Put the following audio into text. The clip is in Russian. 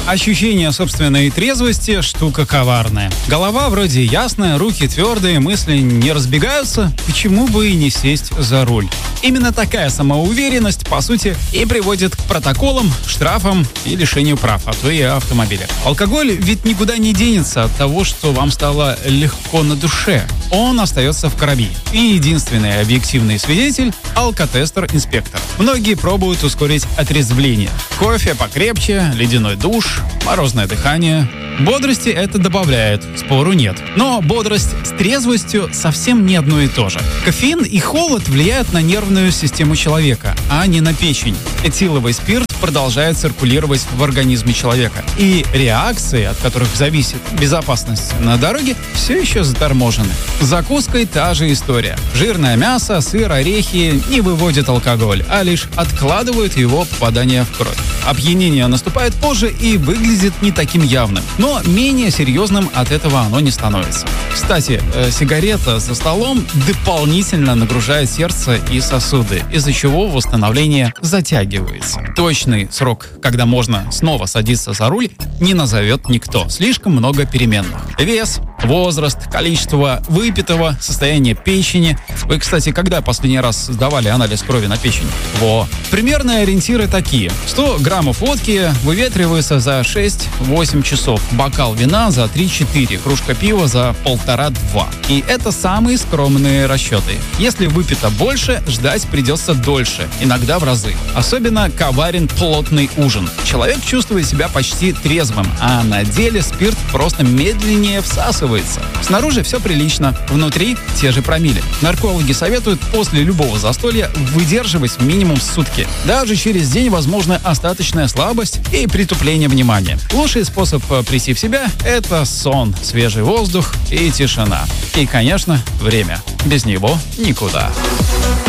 Ощущение собственной трезвости – штука коварная. Голова вроде ясная, руки твердые, мысли не разбегаются. Почему бы и не сесть за руль? Именно такая самоуверенность, по сути, и приводит к протоколам, штрафам и лишению прав, а то и автомобиля. Алкоголь ведь никуда не денется от того, что вам стало легко на душе. Он остается в крови. И единственный объективный свидетель – алкотестер-инспектор. Многие пробуют ускорить отрезвление. Кофе покрепче, ледяной душ, морозное дыхание. Бодрости это добавляет, спору нет. Но бодрость с трезвостью совсем не одно и то же. Кофеин и холод влияют на нервную систему человека, а не на печень. Этиловый спирт продолжает циркулировать в организме человека. И реакции, от которых зависит безопасность на дороге, все еще заторможены. С закуской та же история. Жирное мясо, сыр, орехи не выводят алкоголь, а лишь откладывают его попадание в кровь. Опьянение наступает позже и выглядит не таким явным. Но менее серьезным от этого оно не становится. Кстати, сигарета за столом дополнительно нагружает сердце и сосуды, из-за чего восстановление затягивается. Точный срок, когда можно снова садиться за руль, не назовет никто. Слишком много переменных. Вес, возраст, количество выпитого, состояние печени. Вы, кстати, когда последний раз сдавали анализ крови на печень? Примерные ориентиры такие. 100 граммов водки выветривается за 6-8 часов. Бокал вина за 3-4. Кружка пива за 1,5-2. И это самые скромные расчеты. Если выпито больше, ждать придется дольше. Иногда в разы. Особенно коварен плотный ужин. Человек чувствует себя почти трезвым, а на деле спирт просто медленнее всасывается. Снаружи все прилично, внутри те же промилле. Наркологи советуют после любого застолья выдерживать минимум сутки. Даже через день возможна остаточная слабость и притупление внимания. Лучший способ прийти в себя – это сон, свежий воздух и тишина. И, конечно, время. Без него никуда.